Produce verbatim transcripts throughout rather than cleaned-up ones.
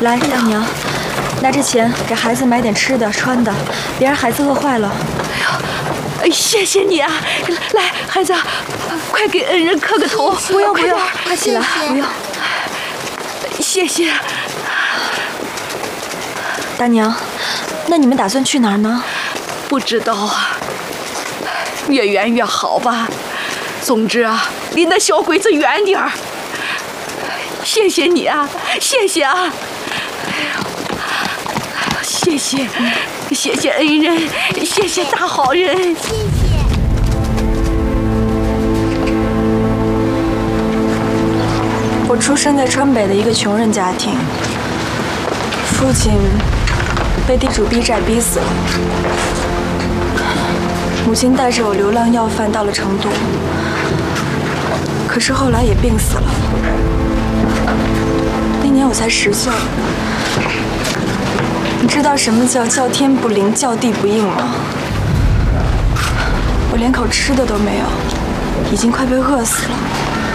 来，大娘，拿着钱给孩子买点吃的穿的，别让孩子饿坏了。 哎呀，谢谢你啊！来，孩子，快给恩人磕个头。 不用不用，快起来，不用。 谢谢。 大娘，那你们打算去哪儿呢？ 不知道啊，越远越好吧。总之啊，离那小鬼子远点儿。谢谢你啊，谢谢啊！谢谢，谢谢恩人，谢谢大好人。谢谢。 我出生在川北的一个穷人家庭，父亲被地主逼债逼死了，母亲带着我流浪要饭到了成都，可是后来也病死了。那年我才十岁。你知道什么叫叫天不灵，叫地不应吗？我连口吃的都没有，已经快被饿死了。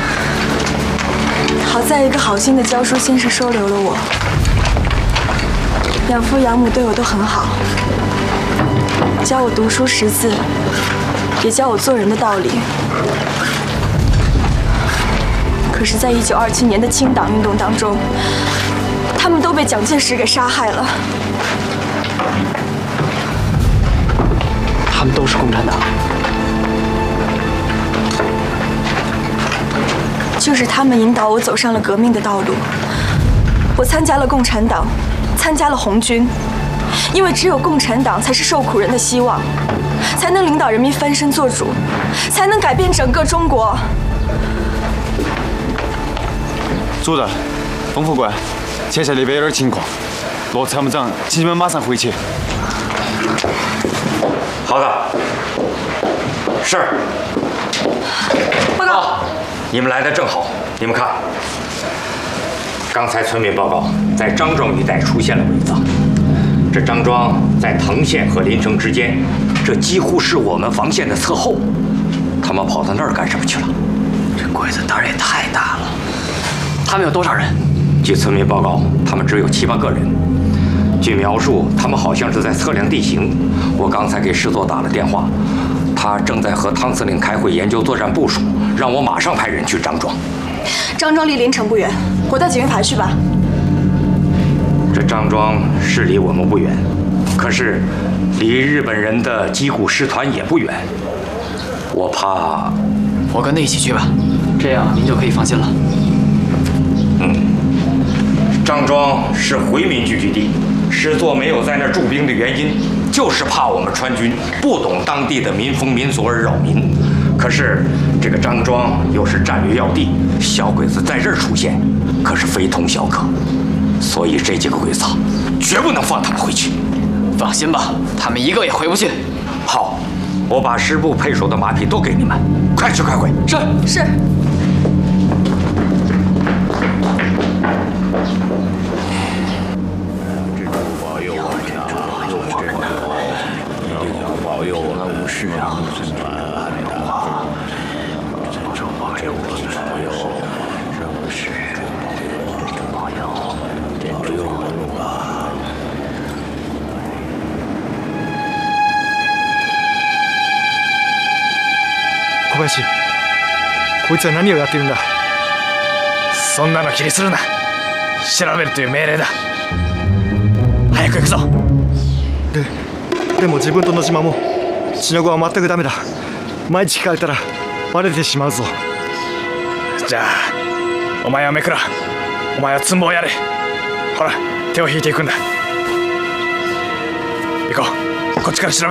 好在一个好心的教书先生收留了我，养父养母对我都很好，教我读书识字，也教我做人的道理。可是，在一九二七年的清党运动当中，他们都被蒋介石给杀害了。 他们都是共产党。 就是他们引导我走上了革命的道路。我参加了共产党，参加了红军，因为只有共产党才是受苦人的希望，才能领导人民翻身做主，才能改变整个中国。 组长，冯副官，接下那边有点情况，罗参谋长，请你们马上回去。 好的，是。 报告。 你们来的正好，你们看，刚才村民报告，在张庄一带出现了鬼子。这张庄在藤县和临城之间，这几乎是我们防线的侧后。他们跑到那儿干什么去了？ 这鬼子胆儿也太大了。他们有多少人？ 据村民报告，他们只有七八个人。据描述，他们好像是在测量地形。我刚才给师座打了电话，他正在和汤司令开会研究作战部署，让我马上派人去张庄。 张庄离临城不远，我到警卫排去吧。 这张庄是离我们不远，可是离日本人的矶谷师团也不远。我怕…… 我跟他一起去吧，这样您就可以放心了。 嗯，张庄是回民聚居地，师座没有在那儿驻兵的原因，就是怕我们川军不懂当地的民风民俗而扰民。可是这个张庄又是战略要地，小鬼子在这儿出现，可是非同小可。所以这几个鬼子绝不能放他们回去。 放心吧，他们一个也回不去。 好，我把师部配属的马匹都给你们，快去快回。 是是。 保佑我们武士啊！保佑我们保佑武士，保佑保佑我啊！ 小林、こいつは何をやっているんだ。そんなの気にするな。調べるという命令だ。早く行くぞ。で、でも自分と野島も血の子は全くダメだ。毎日聞かれたらバレてしまうぞ。じゃあお前はめくら、お前はつんぼをやれ。ほら手を引いていくんだ。行こう、こっちから調べ